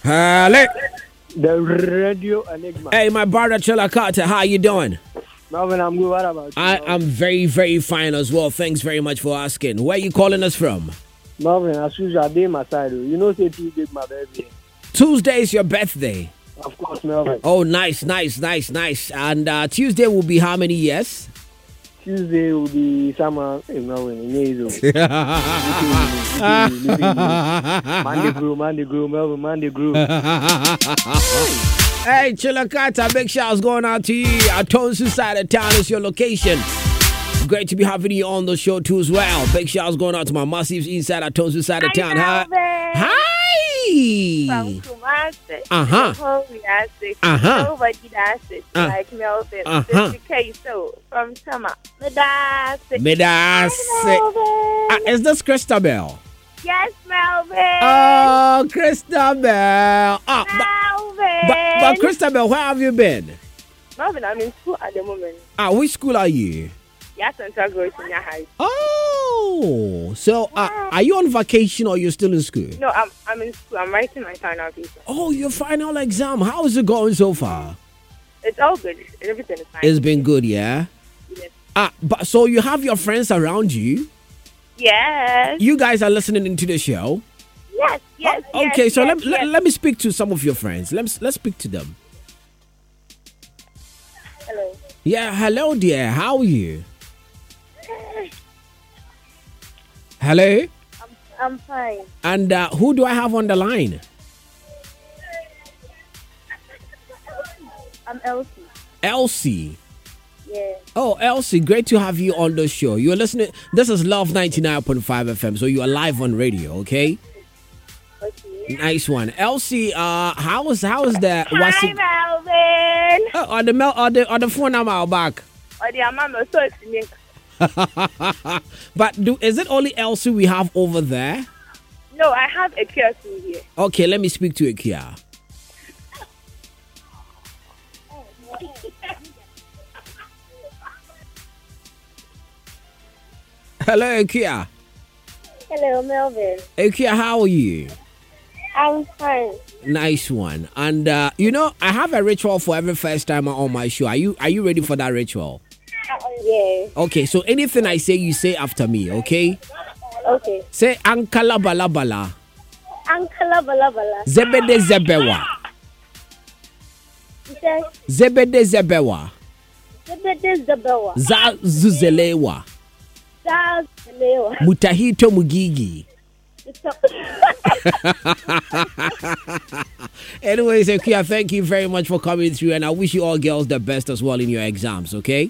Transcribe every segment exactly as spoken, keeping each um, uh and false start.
Hello. The Radio Enigma. Hey, my brother Chilla Carter, how you doing? Melvin, I'm good. What about you? I am very, very fine as well. Thanks very much for asking. Where are you calling us from? Melvin, as usual, day my side. You know, say Tuesday my birthday. Tuesday is your birthday. Of course, Melvin. Oh, nice, nice, nice, nice. And uh, Tuesday will be how many years? Tuesday will be summer. Hey, Melvin, Monday grew, Monday grew, Melvin, Monday grew. Hey, Chilakata, big shouts going out to you. Our Tonsu side of town is your location. Great to be having you on the show too as well. Big shouts going out to my massive inside our Tonsu side of town. Hi. Hi. From Kumasi. Uh-huh. Uh-huh. Nobody does it Uh. like Melvin. Uh-huh. fifty K so from Summer. Medasi. Medasi. Uh, is this Christabel? Yes, Melvin. Oh, Christabel. Ah, but, Melvin. but, but Christabel, where have you been? Melvin, I'm in school at the moment. Ah, which school are you? Yes, Central Growth Senior High. Oh, so uh, are you on vacation or you're still in school? No, I'm I'm in school. I'm writing my final paper. Oh, your final exam. How is it going so far? It's all good. Everything is fine. It's been good, yeah? Yes. Ah, but so you have your friends around you? Yes. You guys are listening into the show? Yes, yes, Oh, yes, okay, so yes, let, yes. let, let me speak to some of your friends. Let's let's speak to them. Hello. Yeah, hello, dear. How are you? Hello? I'm, I'm fine. And uh, who do I have on the line? I'm Elsie. Elsie. Yeah. Oh, Elsie, great to have you on the show. You're listening. This is Love ninety-nine point five F M, so you are live on radio, okay? Okay. Nice one. Elsie, uh, how is how is the Hi, it, Melvin. uh, on the mel on the on the phone I'm out back. Oh, the mama so it's me. But do is it only Elsie we have over there? No, I have a Kia here. Okay, let me speak to Ikea. Hello, Ikea. Hello, Melvin. Ikea, how are you? I'm fine. Nice one. And uh, you know, I have a ritual for every first timer on my show. Are you are you ready for that ritual? Yeah. Okay, so anything I say, you say after me, okay? Okay. Say Ankala Bala Bala. Ankala bala bala. Zebede Zebewa. You say Zebede Zebewa. Zebede Zabewa. Za Zuzelewa. Zaz Lewa. Mutahito Mugigi. Anyways, okay, thank you very much for coming through, and I wish you all girls the best as well in your exams, okay?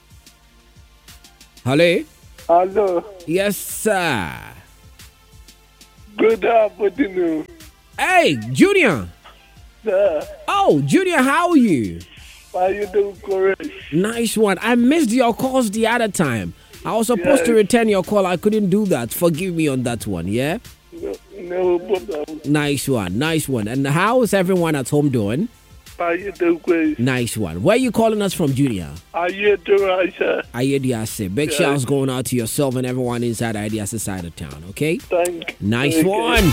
Hello? Hello. Yes, sir. Good afternoon. Hey, Junior. Sir, Oh, Junior, how are you? how you doing, correct? Nice one. I missed your calls the other time. I was supposed to Yes. return your call. I couldn't do that. Forgive me on that one, yeah? No, no problem. Nice one, nice one. And how is everyone at home doing? How you doing, great? Nice one. Where are you calling us from, Junior? How you doing, sir? Ayediase. Big Yeah. shouts going out to yourself and everyone inside Ayediase side of town, okay? Thank Nice thank you. one.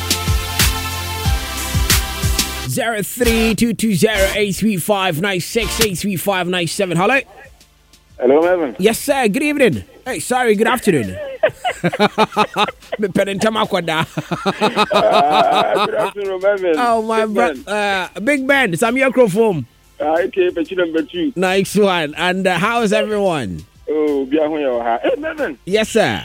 zero three two two zero eight three five nine six eight three five nine seven. Hello? Hello, Melvin. Yes, sir. Good evening. Hey, sorry, good afternoon. Me penentama kwada. Uh, good afternoon, Melvin. Oh, my brother. Uh, Big Ben, some microphone. Okay, but you number two. Nice one. And uh, how is everyone? Oh, be a home. Hey, Melvin. Yes, sir.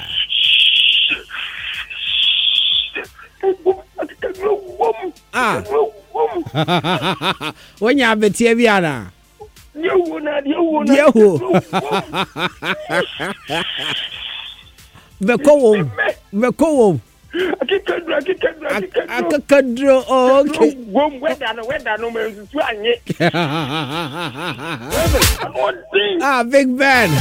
Ah. When you have a T V, Anna. You not, you not. Yo. Bekowo. Bekowo. Akakadro. Oh, okay. Ah, Big Ben.